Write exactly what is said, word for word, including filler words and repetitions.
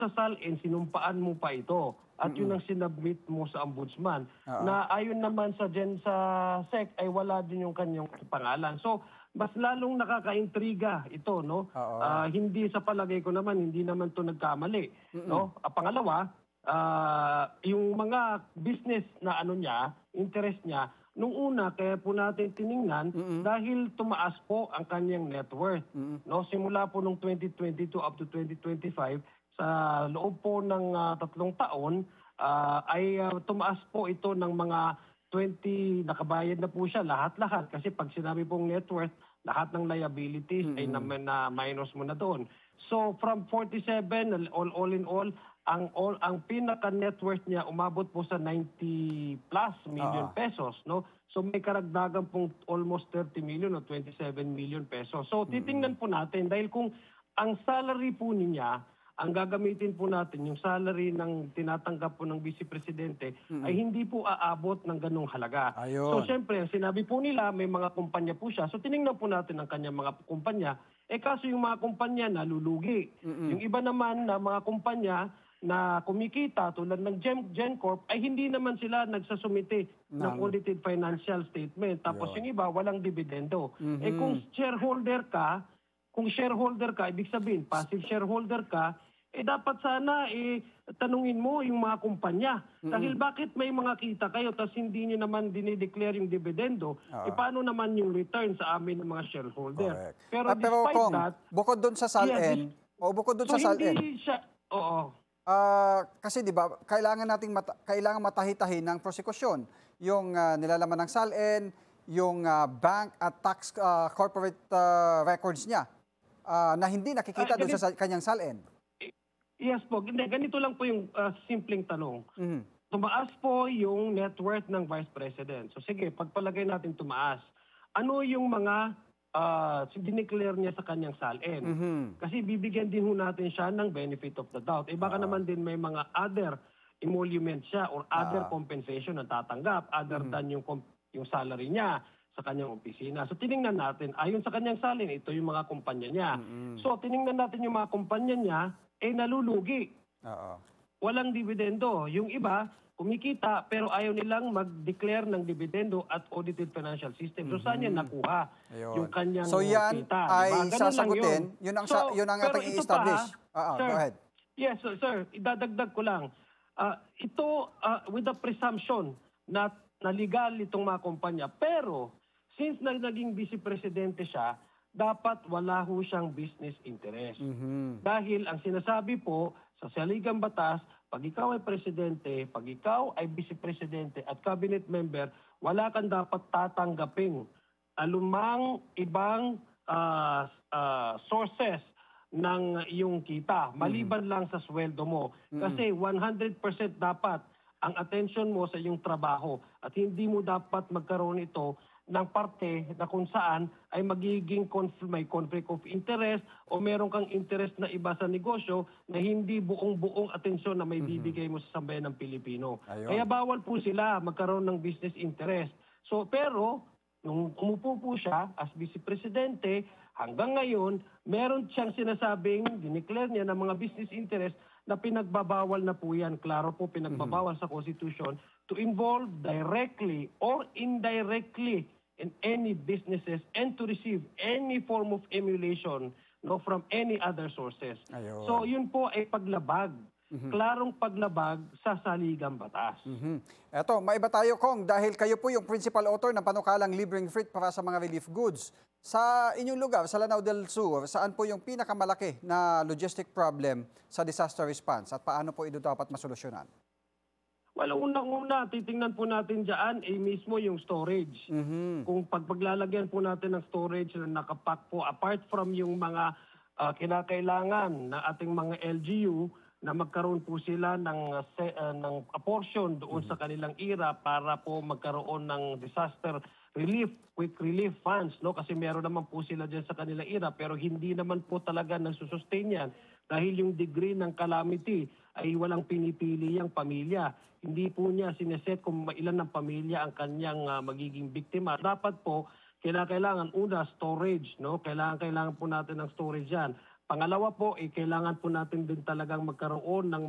sa salin, sinumpaan mo pa ito. At yun ang sinubmit mo sa ombudsman. Oo. Na ayon naman sa Gen sa S E C ay wala din yung kanyang pangalan. So, mas lalong nakakaintriga ito, no? Oo. Ah, hindi sa palagay ko naman, hindi naman to nagkamali, no? Ah, pangalawa, ah, yung mga business na ano niya, interest niya, nung una, kaya po natin tiningnan dahil tumaas po ang kanyang net worth. No? Simula po nung twenty twenty-two up to twenty twenty-five, sa loob po ng ah, tatlong taon, ah, ay ah, tumaas po ito ng mga twenty, nakabayad na po siya lahat-lahat. Kasi pag sinabi pong net worth, lahat ng liabilities ay na, na minus mo na doon. So from forty-seven, all, all in all, ang all ang pinaka net worth niya umabot po sa ninety plus million Oo. pesos, no? So may karagdagan pong almost thirty million o twenty-seven million pesos. So titingnan po natin dahil kung ang salary po niya, ang gagamitin po natin yung salary ng tinatanggap po ng Vice Presidente ay hindi po aabot ng ganung halaga. So Ayun. syempre, ang sinabi po nila may mga kumpanya po siya. So tiningnan po natin ang kanyang mga kumpanya. Eh kaso yung mga kumpanya nalulugi. Yung iba naman na mga kumpanya na kumikita tulad ng Gen GenCorp ay hindi naman sila nagsasumite ng Ng- audited financial statement. Tapos Yun. yung iba walang dividendo. Eh kung shareholder ka, kung shareholder ka, ibig sabihin passive shareholder ka, eh dapat sana eh tanungin mo yung mga kumpanya. Dahil bakit may mga kita kayo tapos hindi niyo naman dinideclare yung dividendo, eh paano naman yung return sa amin ng mga shareholder? Correct. Pero Ah, pero despite Kong, that, bukod doon sa yes, salin, dis- o bukod doon so sa salin, hindi siya, oo. ah, kasi 'di ba, kailangan nating mata- kailangan matahi-tahi ng prosekusyon yung ah, nilalaman ng salin, yung ah, bank at tax ah, corporate ah, records niya ah, na hindi nakikita Ah, doon sa ganit- sal- kanyang salin. Yes po, hindi, ganito lang po yung ah, simpleng tanong. Mhm. Tumaas po yung net worth ng Vice President. So sige, pagpalagay natin tumaas. Ano yung mga uh, dineclare niya sa kanyang salin? Mhm. Kasi bibigyan din ho natin siya ng benefit of the doubt. Eh baka naman din may mga other emolument siya or other Ah. compensation na tatanggap other than yung com- yung salary niya sa kanyang opisina. So tiningnan natin, ayon sa kanyang salin, ito yung mga kumpanya niya. So tiningnan natin yung mga kumpanya niya, eh nalulugi. Oo. Walang dividendo. Yung iba, kumikita pero ayaw nilang mag-declare ng dividendo at audited financial system. So saan yan nakuha Ayun. yung kanyang So yan kita? ay Diba? Ganun lang sasagutin, yun. yun ang So, sa- yun ang pero ating ito pa, i-establish. ha? Oo, Sir, go ahead. Yes, sir, sir. Idadagdag ko lang. Ah, ito, ah, with the presumption na, na legal itong mga kumpanya. Pero, since na naging vice presidente siya, dapat wala ho siyang business interest. Dahil ang sinasabi po sa saligang batas, pag ikaw ay presidente, pag ikaw ay vice presidente at cabinet member, wala kang dapat tatanggaping alumang ibang ah, ah, sources ng iyong kita, maliban lang sa sweldo mo. Kasi one hundred percent dapat ang attention mo sa iyong trabaho at hindi mo dapat magkaroon ito ng parte na kung saan ay magiging conf- may conflict of interest o meron kang interest na iba sa negosyo na hindi buong-buong atensyon na may bibigay mo sa sambayan ng Pilipino. Ayun. Kaya bawal po sila magkaroon ng business interest. So pero nung umupo po siya as Vice Presidente, hanggang ngayon, meron siyang sinasabing, dineclare niya ng mga business interest na pinagbabawal na po yan. Klaro po, pinagbabawal sa Constitution to involve directly or indirectly in any businesses and to receive any form of emulation no from any other sources. Ayun. So yun po ay paglabag. Klarong paglabag sa saligang batas. Mhm. Eto, maiba tayo, Kong, dahil kayo po yung principal author ng panukalang libreng freight para sa mga relief goods. Sa inyong lugar, sa Lanao del Sur, saan po yung pinakamalaki na logistic problem sa disaster response at paano po ito dapat masolusyonan? Well, unang-una, titingnan po natin dyan ay mismo yung storage. Kung pagpaglalagyan po natin ng storage na nakapack po, apart from yung mga ah, kinakailangan na ating mga L G U, na magkaroon po sila ng, ah, se- ah, ng a portion doon sa kanilang ira para po magkaroon ng disaster relief, quick relief funds. No? Kasi meron naman po sila dyan sa kanilang ira pero hindi naman po talaga nagsusustain yan dahil yung degree ng calamity ay walang pinipili ang pamilya. Hindi po niya sineset kung ilan ng pamilya ang kanyang ah, magiging biktima. Dapat po, kailangan una storage, no? Kailangan kailangan po natin ng storage yan Pangalawa po, eh, kailangan po natin din talagang magkaroon ng